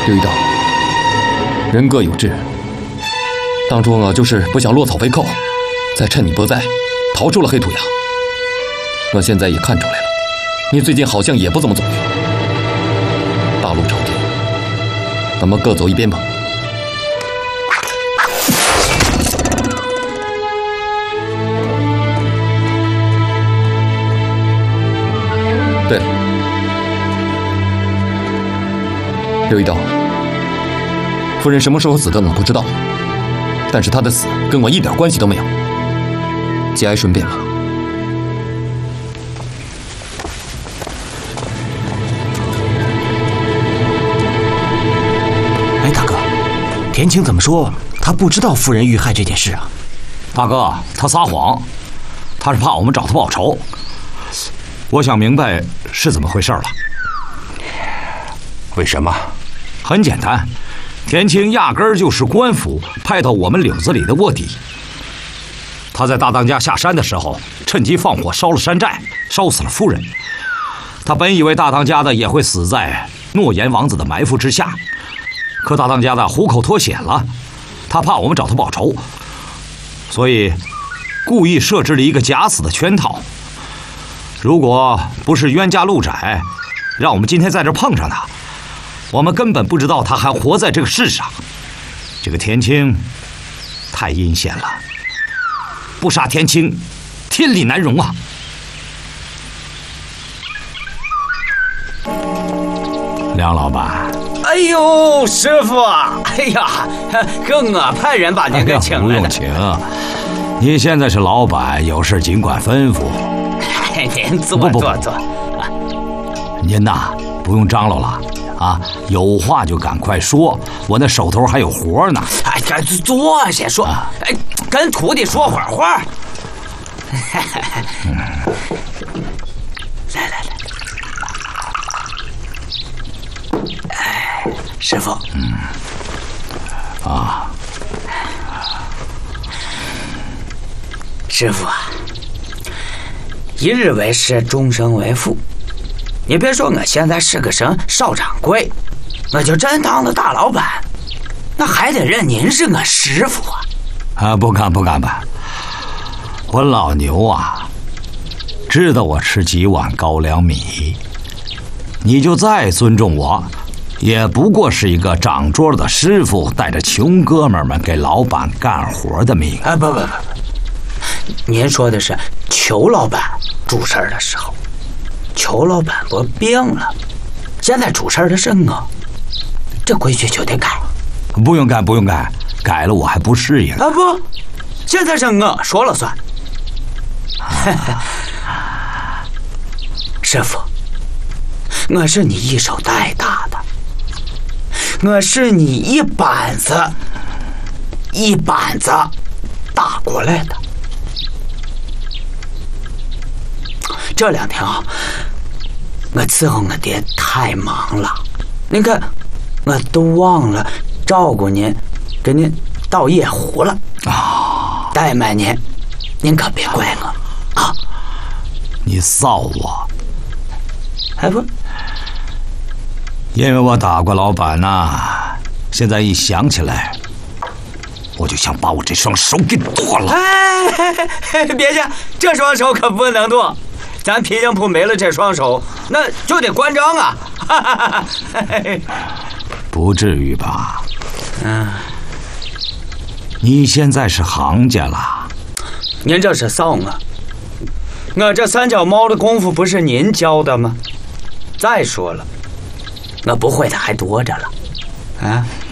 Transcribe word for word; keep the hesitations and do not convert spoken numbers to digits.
刘一道，人各有志。当初我就是不想落草为寇，才趁你不在，逃出了黑土崖。我现在也看出来了，你最近好像也不怎么走运。大陆朝廷，咱们各走一边吧。对了，刘一道，夫人什么时候死的我不知道，但是她的死跟我一点关系都没有。节哀顺变吧。 哎，大哥，田青怎么说他不知道夫人遇害这件事啊？ 大哥，他撒谎，他是怕我们找他报仇。我想明白是怎么回事了。 为什么？ 很简单，田青压根儿就是官府派到我们柳子里的卧底。他在大当家下山的时候，趁机放火烧了山寨，烧死了夫人。他本以为大当家的也会死在诺言王子的埋伏之下，可大当家的虎口脱险了，他怕我们找他报仇，所以故意设置了一个假死的圈套。如果不是冤家路窄，让我们今天在这碰上他，我们根本不知道他还活在这个世上。这个田青太阴险了，不杀田青，天理难容啊！梁老板， 哎呦，师傅，哎呀，哥我派人把您给请来了。 不用请，你现在是老板，有事尽管吩咐。 您坐不不坐坐。 您呐，不用张罗了啊，有话就赶快说，我那手头还有活呢。 哎，这坐下说，哎，跟徒弟说会儿话。嗯、来来来，哎，师傅， 嗯，啊， 师傅啊，一日为师，终生为父。你别说，我现在是个省少掌柜，我就真当了大老板，那还得认您是我师傅啊！ 啊，不敢不敢吧，我老牛啊，知道我吃几碗高粱米，你就再尊重我，也不过是一个掌桌的师傅，带着穷哥们们给老板干活的命。 啊，不不不不，您说的是裘老板主事的时候。裘老板不病了，现在主事的是我，这规矩就得改。 不用改，不用改，改了我还不适应啊！不，现在是我说了算。师傅，我是你一手带大的，我是你一板子一板子打过来的。这两天啊，我伺候我爹太忙了，您看我都忘了照顾您，给您倒夜壶了啊！怠慢您，您可别怪我啊！ 你臊我？ 哎不， 因为我打过老板呐、啊，现在一想起来，我就想把我这双手给剁了。 哎，别介，这双手可不能剁。咱皮匠铺没了这双手，那就得关张啊！ 不至于吧？ 嗯， 你现在是行家了， 您这是臊我！我这三脚猫的功夫不是您教的吗？再说了，我不会的还多着了，啊！